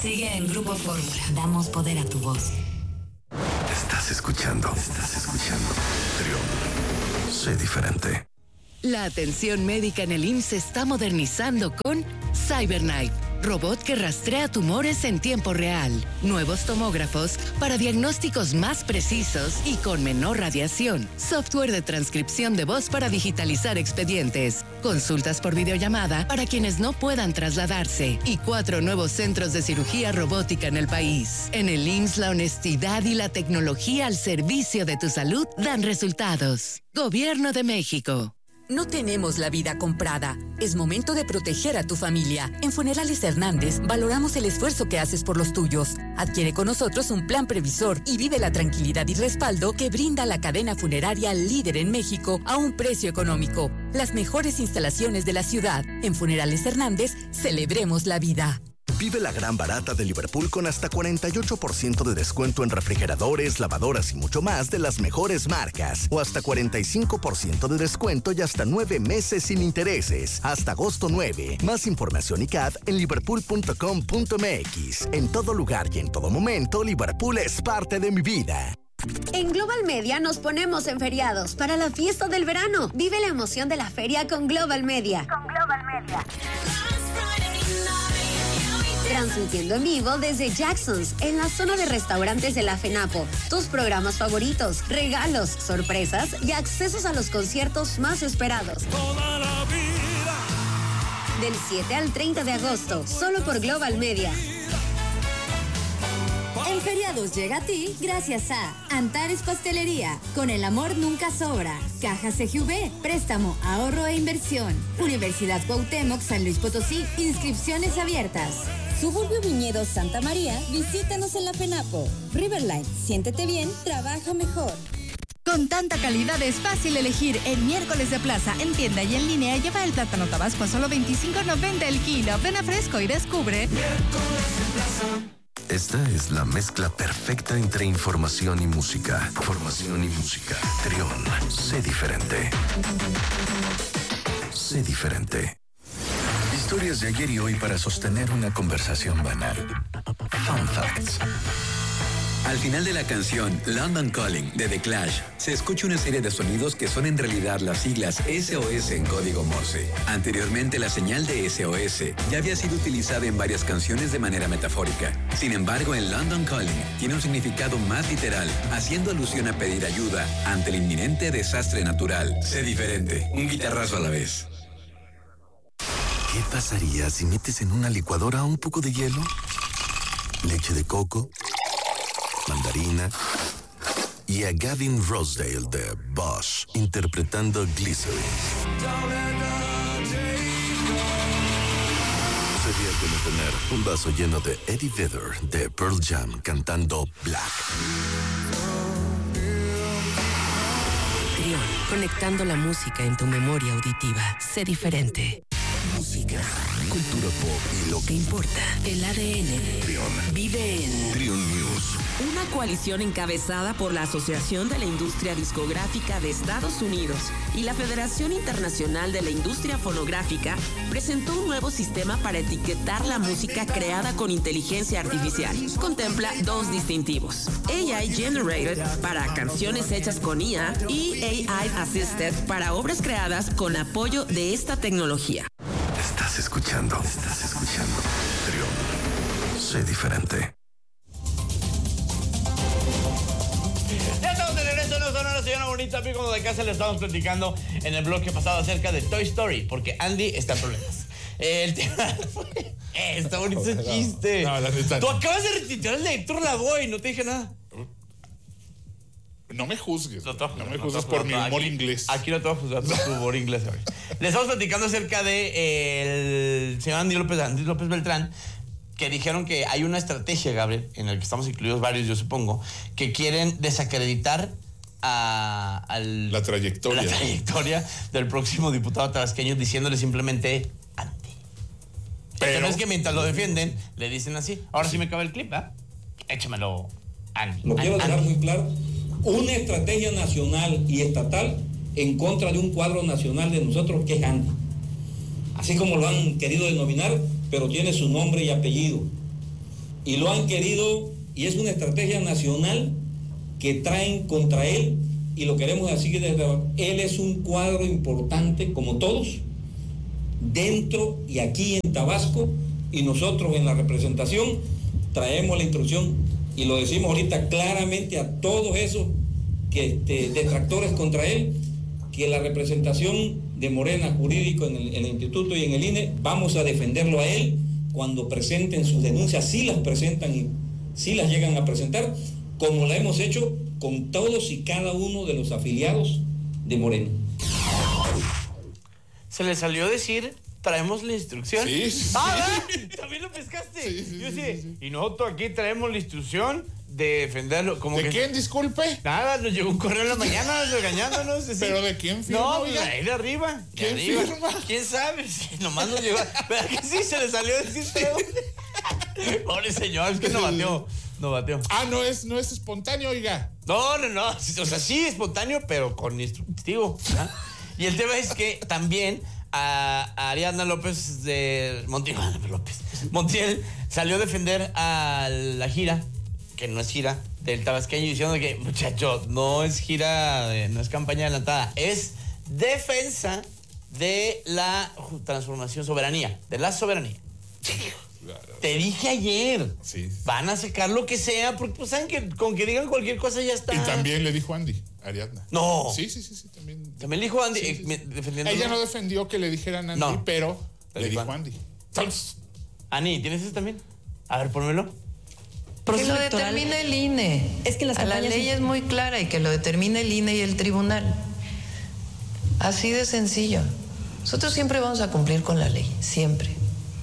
Sigue en Grupo Fórmula. Damos poder a tu voz. Estás escuchando Trión. Sé diferente. La atención médica en el IMSS se está modernizando con CyberKnife, robot que rastrea tumores en tiempo real, nuevos tomógrafos para diagnósticos más precisos y con menor radiación, software de transcripción de voz para digitalizar expedientes, consultas por videollamada para quienes no puedan trasladarse y 4 nuevos centros de cirugía robótica en el país. En el IMSS, la honestidad y la tecnología al servicio de tu salud dan resultados. Gobierno de México. No tenemos la vida comprada. Es momento de proteger a tu familia. En Funerales Hernández valoramos el esfuerzo que haces por los tuyos. Adquiere con nosotros un plan previsor y vive la tranquilidad y respaldo que brinda la cadena funeraria líder en México a un precio económico. Las mejores instalaciones de la ciudad. En Funerales Hernández, celebremos la vida. Vive la gran barata de Liverpool con hasta 48% de descuento en refrigeradores, lavadoras y mucho más de las mejores marcas. O hasta 45% de descuento y hasta 9 meses sin intereses. Hasta agosto 9. Más información y CAD en liverpool.com.mx. En todo lugar y en todo momento, Liverpool es parte de mi vida. En Global Media nos ponemos en feriados para la fiesta del verano. Vive la emoción de la feria con Global Media. Transmitiendo en vivo desde Jackson's, en la zona de restaurantes de la FENAPO. Tus programas favoritos, regalos, sorpresas y accesos a los conciertos más esperados. Toda la vida. Del 7 al 30 de agosto, solo por Global Media. En feriados llega a ti gracias a Antares Pastelería, con el amor nunca sobra. Caja CGV, préstamo, ahorro e inversión. Universidad Cuauhtémoc, San Luis Potosí, inscripciones abiertas. Suburbio Viñedos Santa María, visítanos en la FENAPO. Riverline, siéntete bien, trabaja mejor. Con tanta calidad es fácil elegir. El miércoles de plaza, en tienda y en línea, lleva el plátano tabasco a solo $25.90 el kilo. Ven a Fresco y descubre. Miércoles de plaza. Esta es la mezcla perfecta entre información y música. Trión. Sé diferente. Sé diferente. Historias de ayer y hoy para sostener una conversación banal. Fun Facts. Al final de la canción London Calling de The Clash, se escucha una serie de sonidos que son en realidad las siglas SOS en código Morse. Anteriormente, la señal de SOS ya había sido utilizada en varias canciones de manera metafórica. Sin embargo, en London Calling tiene un significado más literal, haciendo alusión a pedir ayuda ante el inminente desastre natural. Sé diferente, un guitarrazo a la vez. ¿Qué pasaría si metes en una licuadora un poco de hielo, leche de coco, mandarina y a Gavin Rossdale de Bosch interpretando Glycerin? Sería como tener un vaso lleno de Eddie Vedder de Pearl Jam cantando Black. Trión, conectando la música en tu memoria auditiva. Sé diferente. Música, cultura pop y lo que importa. El ADN. Trión. Vive en Trión News. Una coalición encabezada por la Asociación de la Industria Discográfica de Estados Unidos y la Federación Internacional de la Industria Fonográfica presentó un nuevo sistema para etiquetar la música creada con inteligencia artificial. Contempla 2 distintivos: AI Generated para canciones hechas con IA y AI Assisted para obras creadas con apoyo de esta tecnología. Estás escuchando. Trión. Sé diferente. Ya estamos de regreso, no son una señora bonita, amigos de casa. Le estamos platicando en el bloque pasado acerca de Toy Story, porque Andy está en problemas. El tema fue... está bonito ese chiste. No, la neta. Tú acabas de retuitear el de Héctor Lavoe y no te dije nada. No me juzgues. No me juzgues por mi humor inglés. Aquí no te voy a juzgar por tu humor inglés. Le estamos platicando acerca de el señor Andy López Beltrán, que dijeron que hay una estrategia, Gabriel, en la que estamos incluidos varios, yo supongo, que quieren desacreditar la trayectoria del próximo diputado tabasqueño, diciéndole simplemente Andy. Pero es que mientras lo defienden, le dicen así. Ahora sí me acaba el clip, ¿eh? Échamelo, Andy. Lo quiero dejar muy claro. Una estrategia nacional y estatal en contra de un cuadro nacional de nosotros que es Andy. Así como lo han querido denominar, pero tiene su nombre y apellido. y lo han querido, y es una estrategia nacional que traen contra él, y lo queremos así desde abajo. Él es un cuadro importante, como todos, dentro y aquí en Tabasco, y nosotros en la representación traemos la instrucción, y lo decimos ahorita claramente a todos esos detractores contra él, que la representación de Morena jurídico en el instituto y en el INE, vamos a defenderlo a él cuando presenten sus denuncias, si las presentan y si las llegan a presentar, como la hemos hecho con todos y cada uno de los afiliados de Morena. Se le salió a decir, traemos la instrucción. Sí. ¿También lo pescaste? Sí. Y nosotros aquí traemos la instrucción de defenderlo. ¿De quién, disculpe? Nada, nos llegó un correo en la mañana regañándonos. Así. ¿Pero de quién firma? No, pues ahí de arriba. ¿Quién firma? ¿Quién sabe? Sí, nomás nos llegó. ¿Verdad que sí se le salió a decir todo? Pobre señor, es que no bateó. Ah, no es espontáneo, oiga. No. O sea, sí espontáneo, pero con instructivo. ¿verdad? Y el tema es que también a Ariadna López de Montiel salió a defender a la gira, que no es gira, del tabasqueño, diciendo que, muchachos, no es gira, no es campaña adelantada, es defensa de la transformación, de la soberanía. Te dije ayer, van a sacar lo que sea, porque pues saben que con que digan cualquier cosa ya está. Y también le dijo Andy, Ariadna. No. Sí, también. También le dijo Andy, defendiendo. Ella no defendió que le dijeran Andy, pero le dijo Andy. Ani, ¿tienes eso también? A ver, pónmelo. Que lo determine el INE. Es que la ley es muy clara y que lo determine el INE y el tribunal. Así de sencillo. Nosotros siempre vamos a cumplir con la ley, siempre.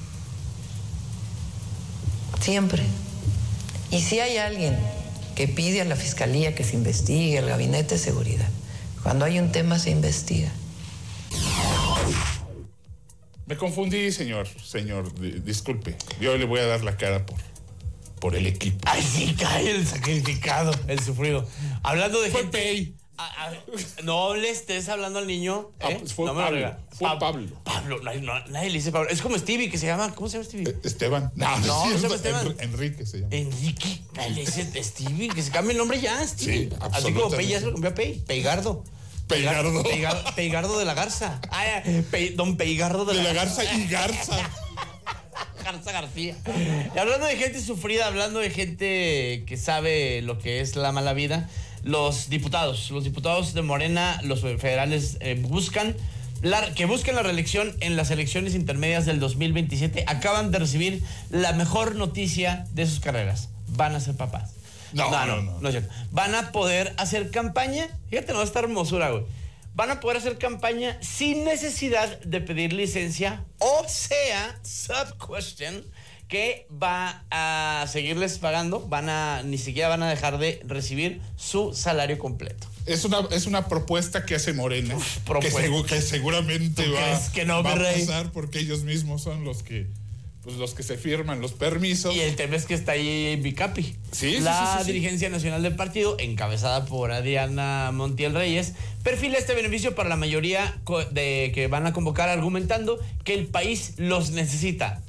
Siempre. Y si hay alguien que pide a la fiscalía que se investigue, al gabinete de seguridad, cuando hay un tema se investiga. Me confundí, señor, disculpe. Yo le voy a dar la cara por el equipo. Ay, sí, cae el sacrificado, el sufrido. Hablando de gente... Pay. No le estés hablando al niño. Pues fue no Pablo. Pablo, nadie le dice Pablo. Es como Stevie, que se llama. ¿Cómo se llama Stevie? Esteban. No se llama Esteban. Enrique se llama. Enrique. Nadie le dice Stevie, que se cambie el nombre ya, Stevie. Sí, así como Pei ya se lo cambió a Pei. Peigardo. Peigardo de la Garza. Don Peigardo de la Garza y Garza. Garza García. Y hablando de gente sufrida, hablando de gente que sabe lo que es la mala vida, los diputados de Morena, los federales, buscan la reelección en las elecciones intermedias del 2027. Acaban de recibir la mejor noticia de sus carreras. Van a ser papás. No es cierto. Van a poder hacer campaña. Fíjate, no va a estar hermosura, güey. Van a poder hacer campaña sin necesidad de pedir licencia, o sea, sub-question, que va a seguirles pagando, ni siquiera van a dejar de recibir su salario completo. Es una propuesta que hace Morena, que seguramente va a pasar, porque ellos mismos son los que se firman los permisos. Y el tema es que está ahí Bicapi. La dirigencia nacional del partido, encabezada por Ariadna Montiel Reyes, perfila este beneficio para la mayoría que van a convocar, argumentando que el país los necesita.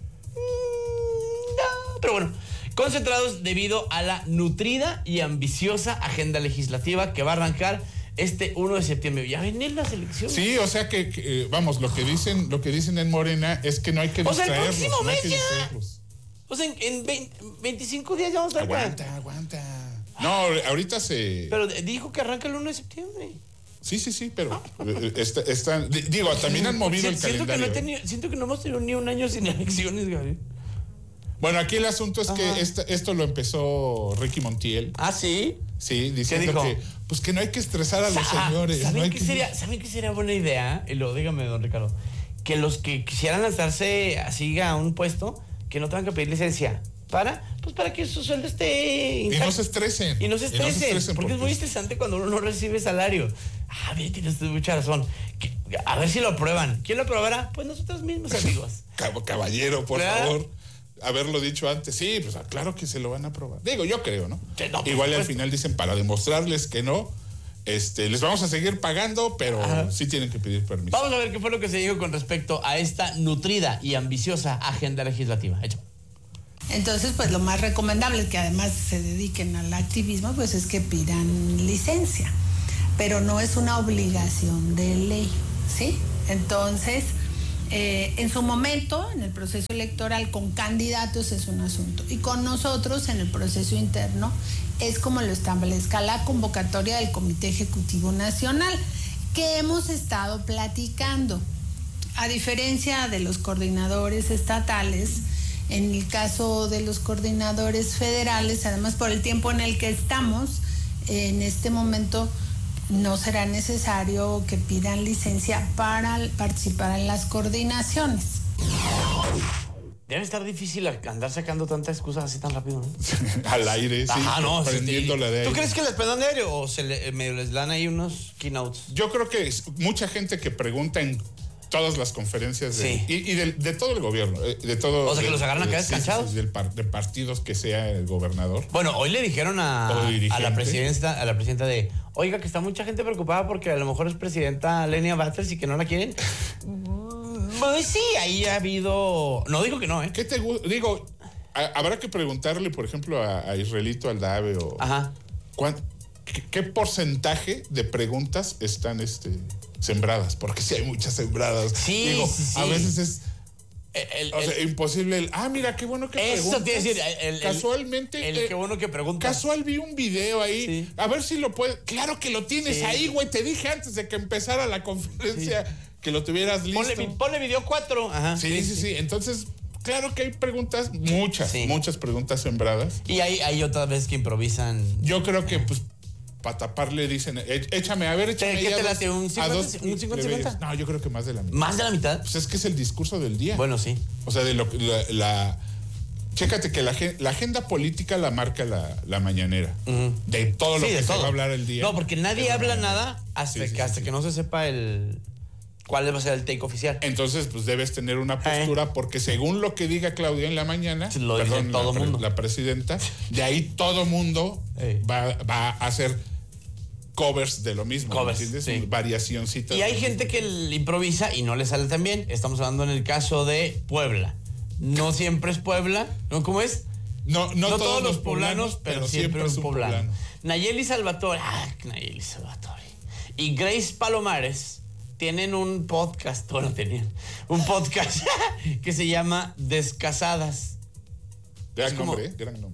Pero bueno, concentrados debido a la nutrida y ambiciosa agenda legislativa que va a arrancar este 1 de septiembre. Ya vienen las elecciones. Sí, o sea que vamos, lo que dicen en Morena es que no hay que distraerlos. O sea, el próximo mes ya. O sea, en 25 días ya vamos a ver. Aguanta. No, ahorita Pero dijo que arranca el 1 de septiembre. Sí, pero también han movido el calendario. Siento que no hemos tenido ni un año sin elecciones, Gabriel. Bueno, aquí el asunto es que esto lo empezó Ricky Montiel. ¿Ah, sí? Sí, diciendo que no hay que estresar a los señores. ¿Saben qué sería buena idea? Y lo dígame, don Ricardo. Que los que quisieran lanzarse así a un puesto, que no tengan que pedir licencia. ¿Para que su sueldo esté intacto. Y no se estresen. Porque es muy estresante cuando uno no recibe salario. Bien, tienes mucha razón. A ver si lo aprueban. ¿Quién lo aprobará? Pues nosotros mismos, amigos. Caballero, por favor. Haberlo dicho antes. Sí, pues claro que se lo van a aprobar. Digo, yo creo, ¿no? Igual al final dicen, para demostrarles que no, les vamos a seguir pagando, pero sí tienen que pedir permiso. Vamos a ver qué fue lo que se dijo con respecto a esta nutrida y ambiciosa agenda legislativa. Hecho. Entonces, pues lo más recomendable, que además se dediquen al activismo, pues es que pidan licencia, pero no es una obligación de ley, ¿sí? Entonces, en su momento, en el proceso electoral con candidatos es un asunto, y con nosotros en el proceso interno es como lo establezca la convocatoria del Comité Ejecutivo Nacional, que hemos estado platicando. A diferencia de los coordinadores estatales, en el caso de los coordinadores federales, además por el tiempo en el que estamos, en este momento no será necesario que pidan licencia para participar en las coordinaciones. Debe estar difícil andar sacando tantas excusas así tan rápido, ¿no? Al aire, sí. Ajá, no, prendiéndola de aire. ¿Tú crees que les pedan de aire o medio les dan ahí unos keynotes? Yo creo que mucha gente que pregunta en todas las conferencias de todo el gobierno, de todo. O sea, que los agarran acá descanchados. De partidos que sea el gobernador. Bueno, hoy le dijeron a la presidenta de, oiga, que está mucha gente preocupada porque a lo mejor es presidenta Lenia Batres y que no la quieren. Pues sí, ahí ha habido. No digo que no, ¿eh? ¿Qué te gusta? Digo, habrá que preguntarle, por ejemplo, a Israelito Aldave o. Ajá. ¿Qué porcentaje de preguntas están sembradas? Porque sí hay muchas sembradas. Sí, digo, sí. A veces es imposible mira, qué bueno que preguntas. Eso tiene que decir, casualmente. Qué bueno que preguntas. Casual vi un video ahí. Sí. A ver si lo puedes. Claro que lo tienes ahí, güey. Te dije antes de que empezara la conferencia que lo tuvieras listo. Ponle video 4. Ajá. Sí. Entonces, claro que hay preguntas, muchas preguntas sembradas. Y hay otras veces que improvisan. Yo creo que, pues, para taparle dicen, échame. ¿Qué te late? ¿Un 50-50? No, yo creo que más de la mitad. ¿Más de la mitad? Pues es que es el discurso del día. Bueno, sí. O sea, chécate que la agenda política la marca la mañanera. De todo lo que se va a hablar el día. No, porque nadie habla nada hasta que no se sepa cuál va a ser el take oficial. Entonces, pues debes tener una postura, porque según lo que diga Claudia en la mañana, la presidenta, de ahí todo mundo va a hacer covers de lo mismo. ¿Entiendes? Variacioncitas. Y hay gente que improvisa y no le sale tan bien. Estamos hablando en el caso de Puebla. No siempre es Puebla. ¿No? ¿Cómo es? No todos los poblanos, pero siempre un poblano. Nayeli Salvatore. Nayeli Salvatore. Y Grace Palomares tienen un podcast, que se llama Descasadas. Gran nombre.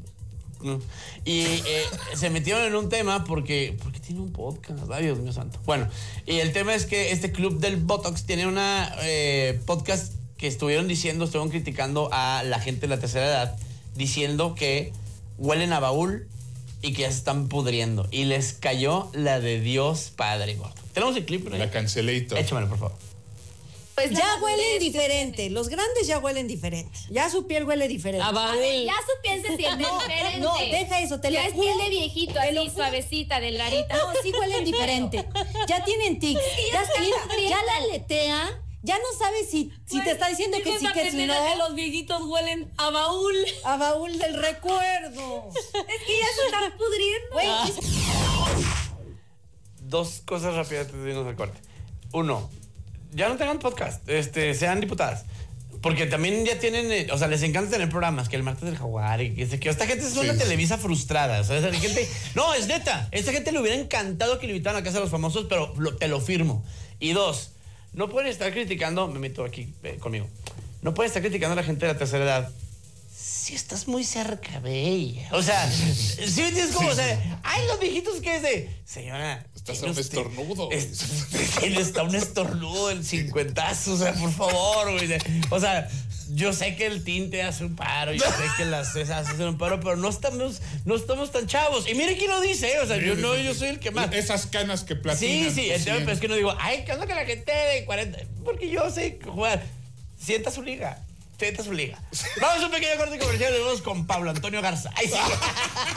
Y se metieron en un tema porque tiene un podcast. Ay, Dios mío santo. Bueno, y el tema es que este club del Botox tiene una podcast que estuvieron criticando a la gente de la tercera edad, diciendo que huelen a baúl y que ya se están pudriendo. Y les cayó la de Dios Padre Gordo. Tenemos el clip, ¿no? La cancelé y todo. Échamelo, por favor. Pues ya huelen diferente. Los grandes ya huelen diferente. Ya su piel huele diferente. Ya su piel se siente diferente. No, deja eso. Ya es piel de viejito, así suavecita, delgadita. No, sí huelen diferente. Ya tienen tics. Ya la aletea. Ya no sabes si te está diciendo que sí, que si no. Que los viejitos huelen a baúl. A baúl del recuerdo. Es que ya se están pudriendo. Dos cosas rápidas antes de irnos al corte. Uno, ya no tengan podcast, sean diputadas. Porque también ya tienen, les encanta tener programas, que el martes del jaguar, y que esta gente es una Televisa frustrada. O sea, esa gente, no, es neta, esta gente le hubiera encantado que le invitaran a Casa de los Famosos, pero te lo firmo. Y dos, no pueden estar criticando, me meto aquí conmigo, no pueden estar criticando a la gente de la tercera edad si estás muy cerca de ella. O sea, ¿sí me entiendes cómo? O sea, hay los viejitos que es de, señora, estás un estornudo. Está un estornudo del 50, o sea, por favor, güey. O sea, yo sé que el tinte hace un paro, yo sé que las cejas hacen un paro, pero no estamos tan chavos. Y mire quién lo dice, o sea, yo soy el que más. Esas canas que platinan. Sí, el tema es que no digo, ay, ¿qué onda con la gente de 40? Porque yo sé jugar. Sienta su liga. Vamos a un pequeño corte comercial y vamos con Pablo Antonio Garza. Ahí sí.